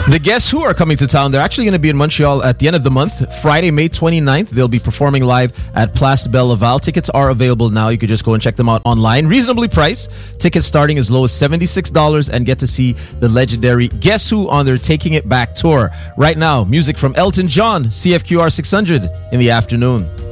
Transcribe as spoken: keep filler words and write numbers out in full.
The Guess Who are coming to town. They're actually going to be in Montreal at the end of the month, Friday, May twenty-ninth. They'll be performing live at Place Belle Laval. Tickets are available now. You could just go and check them out online. Reasonably priced. Tickets starting as low as seventy-six dollars and get to see the legendary Guess Who on their Taking It Back tour. Right now, music from Elton John, C F Q R six hundred in the afternoon.